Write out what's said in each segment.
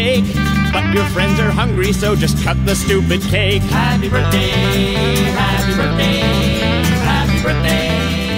But your friends are hungry, so just cut the stupid cake. Happy birthday, happy birthday, happy birthday.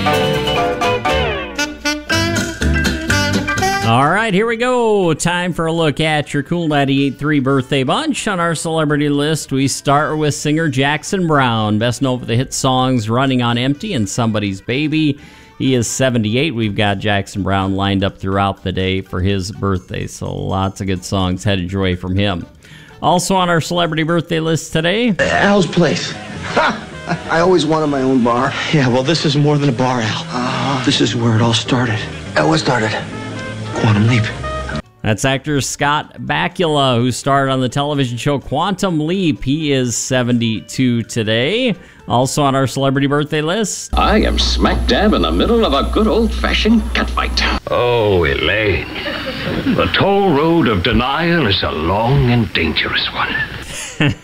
All right, here we go. Time for a look at your Cool 98.3 birthday bunch. On our celebrity list, we start with singer Jackson Browne, best known for the hit songs Running on Empty and Somebody's Baby. He is 78. We've got Jackson Browne lined up throughout the day for his birthday, so lots of good songs headed your way from him. Also on our celebrity birthday list today, Al's Place. Ha! I always wanted my own bar. Yeah, well, this is more than a bar, Al. This is where it all started. What started? Quantum Leap. That's actor Scott Bakula, who starred on the television show Quantum Leap. He is 72 today. Also on our celebrity birthday list, I am smack dab in the middle of a good old-fashioned catfight. Oh, Elaine, the toll road of denial is a long and dangerous one.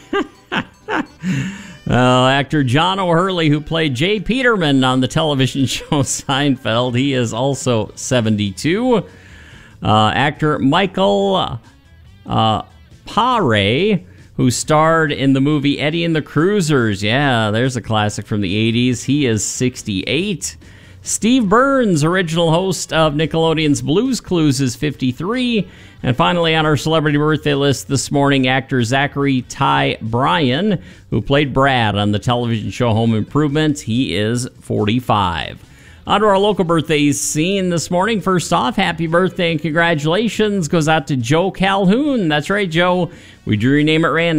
Actor John O'Hurley, who played Jay Peterman on the television show Seinfeld, he is also 72. Actor Michael Paré, who starred in the movie Eddie and the Cruisers. Yeah, there's a classic from the 80s. He is 68. Steve Burns, original host of Nickelodeon's Blue's Clues, is 53. And finally, on our celebrity birthday list this morning, actor Zachary Ty Bryan, who played Brad on the television show Home Improvement. He is 45. On to our local birthdays scene this morning. First off, happy birthday and congratulations goes out to Joe Calhoun. That's right, Joe. We drew your name at random.